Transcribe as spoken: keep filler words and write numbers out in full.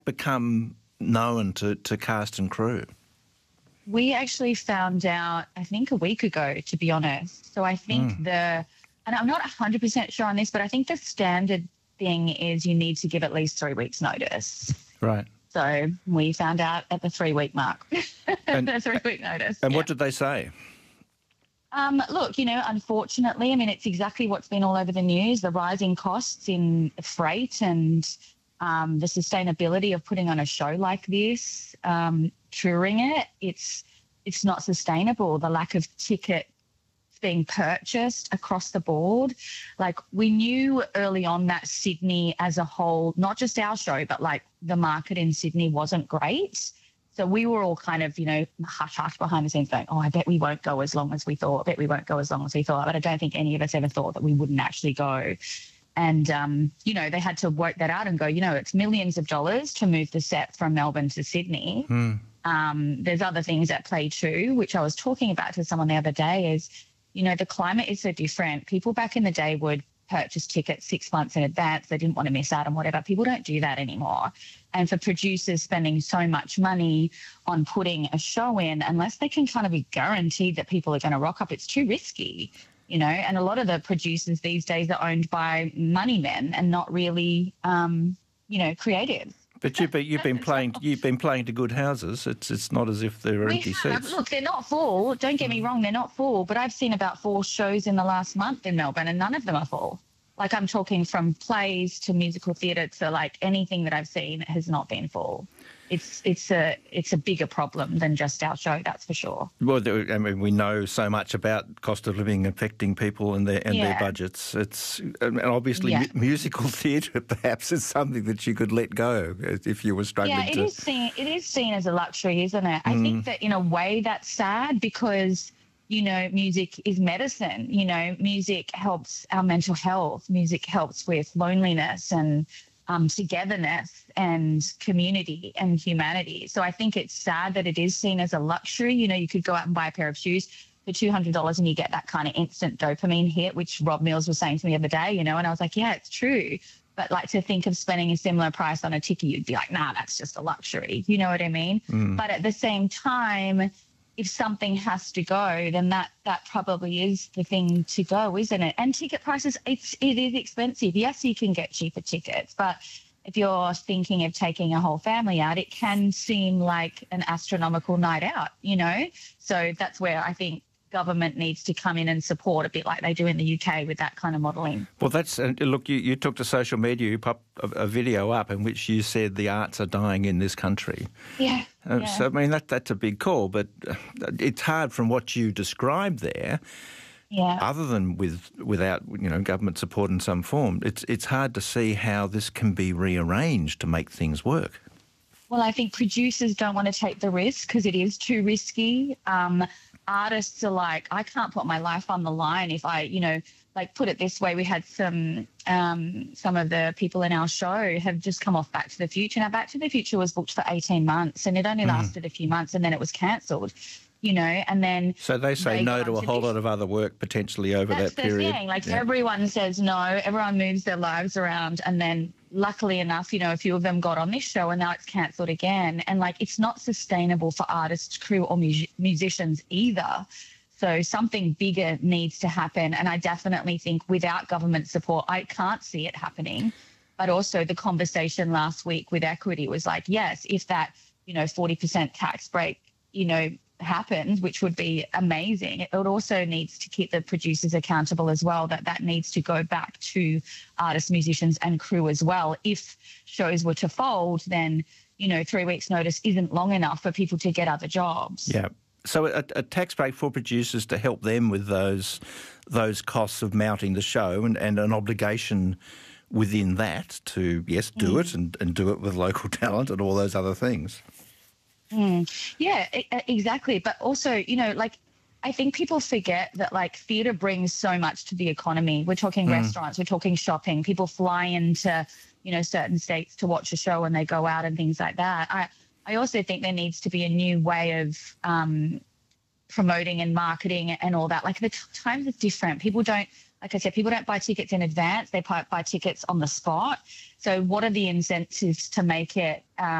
become known to, to cast and crew? We actually found out, I think, a week ago, to be honest. So I think mm. the, and I'm not one hundred percent sure on this, but I think the standard thing is you need to give at least three weeks notice. Right. So we found out at the three-week mark, and, the three-week notice. And yeah. what did they say? Um, look, you know, unfortunately, I mean, it's exactly what's been all over the news, the rising costs in freight and um, the sustainability of putting on a show like this, um, touring it. It's it's not sustainable, the lack of ticket being purchased across the board. Like, we knew early on that Sydney as a whole, not just our show, but like the market in Sydney wasn't great. So we were all kind of, you know, hush-hush behind the scenes going, oh, I bet we won't go as long as we thought. I bet we won't go as long as we thought. But I don't think any of us ever thought that we wouldn't actually go. And, um, you know, they had to work that out and go, you know, it's millions of dollars to move the set from Melbourne to Sydney. Hmm. Um, there's other things at play too, which I was talking about to someone the other day is, you know, the climate is so different. People back in the day would purchase tickets six months in advance. They didn't want to miss out on whatever. People don't do that anymore. And for producers spending so much money on putting a show in, unless they can kind of be guaranteed that people are going to rock up, it's too risky, you know. And a lot of the producers these days are owned by money men and not really, um, you know, creative. But you've been, you've been playing you've been playing to good houses. It's it's not as if there are we empty have. seats. Look, they're not full. Don't get me wrong, they're not full. But I've seen about four shows in the last month in Melbourne, and none of them are full. Like, I'm talking from plays to musical theatre to like anything that I've seen has not been full. It's it's a it's a bigger problem than just our show, that's for sure. Well, I mean, we know so much about cost of living affecting people and their and yeah. their budgets. It's and obviously yeah. mu- musical theatre perhaps is something that you could let go if you were struggling. Yeah, it to... is seen it is seen as a luxury, isn't it? I Mm. think that in a way that's sad because, you know, music is medicine. You know, music helps our mental health. Music helps with loneliness and um, togetherness and community and humanity. So I think it's sad that it is seen as a luxury. You know, you could go out and buy a pair of shoes for two hundred dollars and you get that kind of instant dopamine hit, which Rob Mills was saying to me the other day, you know, and I was like, yeah, it's true. But like, to think of spending a similar price on a ticket, you'd be like, nah, that's just a luxury. You know what I mean? Mm. But at the same time, if something has to go, then that that probably is the thing to go, isn't it? And ticket prices, it's it is expensive. Yes, you can get cheaper tickets, but if you're thinking of taking a whole family out, it can seem like an astronomical night out, you know? So that's where I think government needs to come in and support, a bit like they do in the U K with that kind of modelling. Well, that's uh, look. You, you took to social media. You popped a, a video up in which you said the arts are dying in this country. Yeah. Uh, yeah. So I mean that that's a big call, but uh, it's hard from what you described there. Yeah. Other than with without you know government support in some form, it's it's hard to see how this can be rearranged to make things work. Well, I think producers don't want to take the risk because it is too risky. Um, artists are like, I can't put my life on the line if I, you know, like, put it this way, we had some um, some of the people in our show have just come off Back to the Future. Now, Back to the Future was booked for eighteen months and it only Mm. lasted a few months and then it was cancelled, you know, and then... So they say they no got to a onto whole this- lot of other work potentially over That's that the period. thing. Like, Yeah. everyone says no, everyone moves their lives around, and then luckily enough, you know, a few of them got on this show and now it's cancelled again. And like, it's not sustainable for artists, crew or mu- musicians either. So something bigger needs to happen. And I definitely think without government support, I can't see it happening. But also the conversation last week with Equity was like, yes, if that, you know, forty percent tax break, you know, happened, which would be amazing, it also needs to keep the producers accountable as well, that that needs to go back to artists, musicians and crew as well. If shows were to fold, then, you know, three weeks notice isn't long enough for people to get other jobs. Yeah. So a, a tax break for producers to help them with those those costs of mounting the show and, and an obligation within that to, yes, do Mm. it and, and do it with local talent and all those other things. Mm. Yeah, e- exactly. But also, you know, like, I think people forget that, like, theatre brings so much to the economy. We're talking Mm. restaurants, we're talking shopping. People fly into, you know, certain states to watch a show and they go out and things like that. I, I also think there needs to be a new way of um, promoting and marketing and all that. Like, the t- times are different. People don't like I said, people don't buy tickets in advance; they buy, buy tickets on the spot. So, what are the incentives to make it? Um,